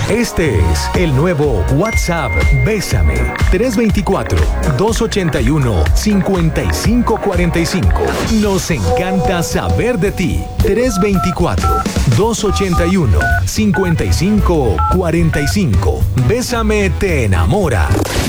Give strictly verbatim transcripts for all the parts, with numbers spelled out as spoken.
Este es el nuevo WhatsApp Bésame. tres dos cuatro, dos ocho uno, cinco cinco cuatro cinco. Nos encanta saber de ti. tres dos cuatro, dos ocho uno, cinco cinco cuatro cinco. Bésame te enamora.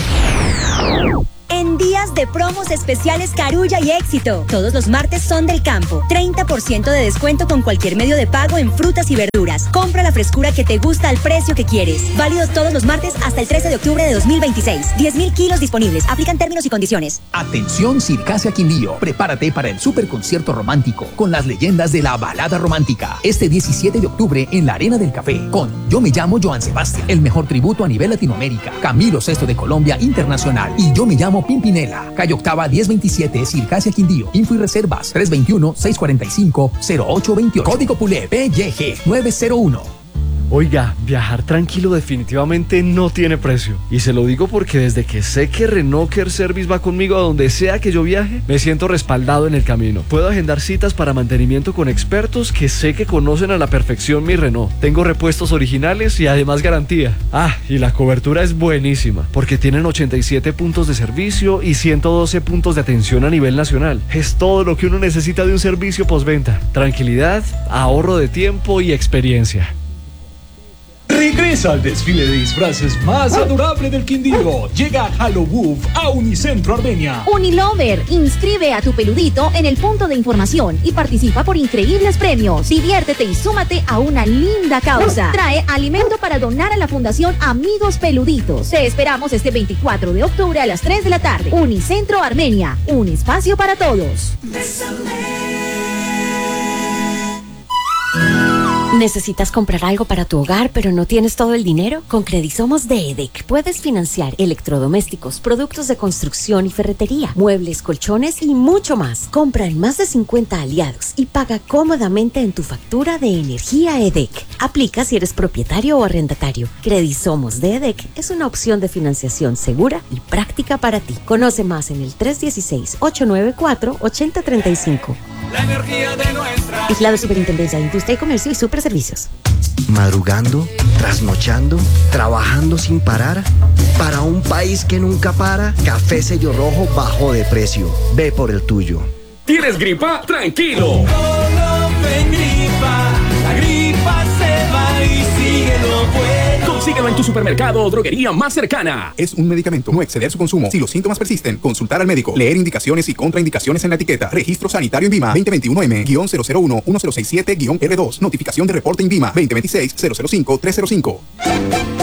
En días de promos especiales Carulla y Éxito, todos los martes son del campo. treinta por ciento de descuento con cualquier medio de pago en frutas y verduras. Compra la frescura que te gusta al precio que quieres. Válido todos los martes hasta el trece de octubre de dos mil veintiséis. diez mil kilos disponibles. Aplican términos y condiciones. Atención Circasia Quindío. Prepárate para el super concierto romántico con las leyendas de la balada romántica. Este diecisiete de octubre en la Arena del Café con Yo me llamo Joan Sebastián, el mejor tributo a nivel Latinoamérica. Camilo Sesto de Colombia Internacional y Yo me llamo Pimpinela. Calle Octava diez veintisiete, Circasia Quindío. Info y reservas tres dos uno, seis cuatro cinco, cero ocho dos ocho. Código P U L E P Y G nueve cero uno. Oiga, viajar tranquilo definitivamente no tiene precio. Y se lo digo porque desde que sé que Renault Care Service va conmigo a donde sea que yo viaje, me siento respaldado en el camino. Puedo agendar citas para mantenimiento con expertos que sé que conocen a la perfección mi Renault. Tengo repuestos originales y además garantía. Ah, y la cobertura es buenísima, porque tienen ochenta y siete puntos de servicio y ciento doce puntos de atención a nivel nacional. Es todo lo que uno necesita de un servicio postventa. Tranquilidad, ahorro de tiempo y experiencia. Regresa al desfile de disfraces más adorable del Quindío. Llega Halloween a Unicentro Armenia. Unilover, inscribe a tu peludito en el punto de información y participa por increíbles premios. Diviértete y súmate a una linda causa. Trae alimento para donar a la Fundación Amigos Peluditos. Te esperamos este veinticuatro de octubre a las tres de la tarde. Unicentro Armenia, un espacio para todos. ¿Necesitas comprar algo para tu hogar pero no tienes todo el dinero? Con Credisomos de EDEC puedes financiar electrodomésticos, productos de construcción y ferretería, muebles, colchones y mucho más. Compra en más de cincuenta aliados y paga cómodamente en tu factura de energía EDEC. Aplica si eres propietario o arrendatario. Credisomos de EDEC es una opción de financiación segura y práctica para ti. Conoce más en el tres uno seis, ocho nueve cuatro, ocho cero tres cinco. La energía de nuestra... Vigilado Superintendencia de Industria y Comercio y Superservicios. Madrugando, trasnochando, trabajando sin parar. Para un país que nunca para, Café Sello Rojo bajó de precio. Ve por el tuyo. ¿Tienes gripa? ¡Tranquilo! No, no me gripa, la gripa se va y sigue lo bueno. Consíguelo en tu supermercado o droguería más cercana. Es un medicamento, no exceder su consumo. Si los síntomas persisten, consultar al médico. Leer indicaciones y contraindicaciones en la etiqueta. Registro sanitario INVIMA veinte veintiuno M cero cero uno uno cero seis siete R dos. Notificación de reporte INVIMA veinte veintiséis cero cero cinco tres cero cinco.